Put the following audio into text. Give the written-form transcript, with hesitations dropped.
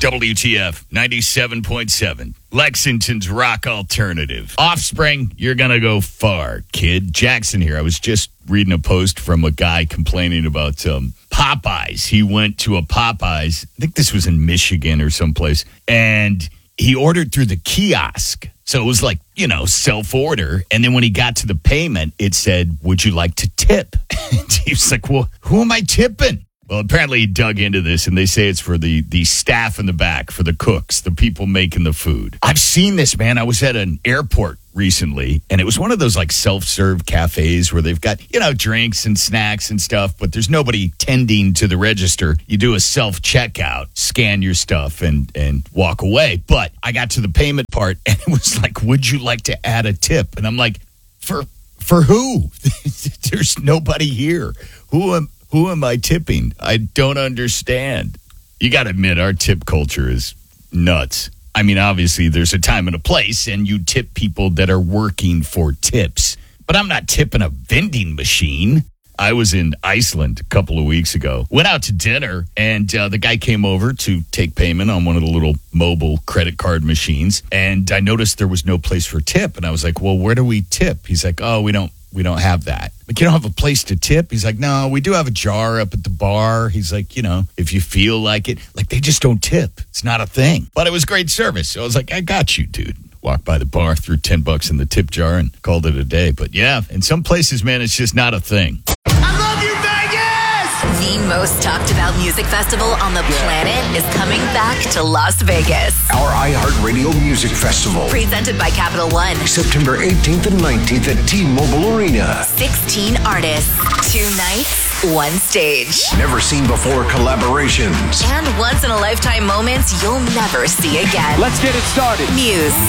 WTF 97.7, Lexington's rock alternative. Offspring, you're going to go far, kid. Jackson here. I was just reading a post from a guy complaining about Popeyes. He went to a Popeyes, I think this was in Michigan or someplace, and he ordered through the kiosk. So it was like, self-order. And then when he got to the payment, it said, would you like to tip? And he was like, well, who am I tipping? Well, apparently he dug into this, and they say it's for the staff in the back, for the cooks, the people making the food. I've seen this, man. I was at an airport recently, and it was one of those like self-serve cafes where they've got, drinks and snacks and stuff, but there's nobody tending to the register. You do a self-checkout, scan your stuff, and walk away. But I got to the payment part, and it was like, would you like to add a tip? And I'm like, for who? There's nobody here. Who am I tipping? I don't understand. You got to admit, our tip culture is nuts. I mean, obviously, there's a time and a place, and you tip people that are working for tips. But I'm not tipping a vending machine. I was in Iceland a couple of weeks ago. Went out to dinner, and the guy came over to take payment on one of the little mobile credit card machines. And I noticed there was no place for tip. And I was like, well, where do we tip? He's like, oh, we don't have that. Like, you don't have a place to tip? He's like, no, we do have a jar up at the bar. He's like, if you feel like it. Like, they just don't tip. It's not a thing. But it was great service. So I was like, I got you, dude. Walked by the bar, threw $10 in the tip jar, and called it a day. But yeah, in some places, man, it's just not a thing. I love you, Vegas! The most talked about music festival on the planet is coming back to Las Vegas. Our iHeartRadio Music Festival. Presented by Capital One. September 18th and 19th at T-Mobile Arena. 16 artists, 2 nights, 1 stage. Never seen before collaborations. And once-in-a-lifetime moments you'll never see again. Let's get it started. Muse,